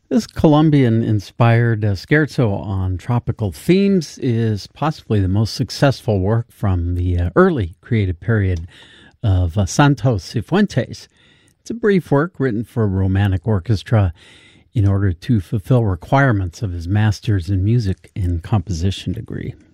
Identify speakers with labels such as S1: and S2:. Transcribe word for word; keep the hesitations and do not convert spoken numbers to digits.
S1: This Colombian-inspired uh, scherzo on tropical themes is possibly the most successful work from the uh, early creative period of uh, Santos Cifuentes. It's a brief work written for a romantic orchestra in order to fulfill requirements of his master's in music and composition degree.